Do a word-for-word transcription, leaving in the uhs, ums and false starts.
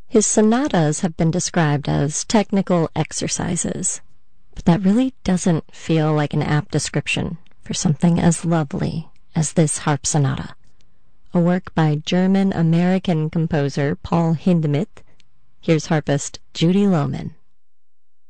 His sonatas have been described as technical exercises, but that really doesn't feel like an apt description for something as lovely as this harp sonata, a work by German-American composer Paul Hindemith. Here's harpist Judy Lohman.